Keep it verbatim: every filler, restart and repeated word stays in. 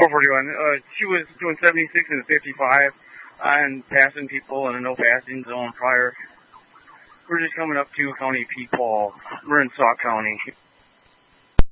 four forty-one. Uh, she was doing seventy-six and fifty-five and passing people in a no passing zone prior. We're just coming up to County Peak Falls. We're in Sauk County.